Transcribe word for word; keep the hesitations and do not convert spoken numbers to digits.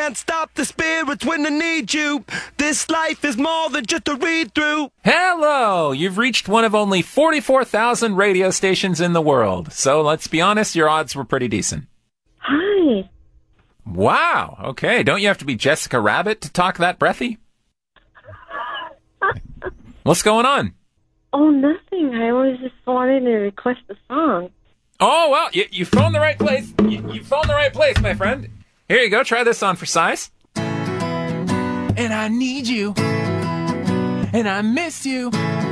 can't stop the spirits when they need you. This life is more than just a read-through. Hello! You've reached one of only forty-four thousand radio stations in the world. So let's be honest, your odds were pretty decent. Hi. Wow. Okay. Don't you have to be Jessica Rabbit to talk that breathy? What's going on? Oh, nothing. I was just wanting to request a song. Oh, well, you, you phoned the right place. You, you phoned the right place, my friend. Here you go. Try this on for size. And I need you. And I miss you.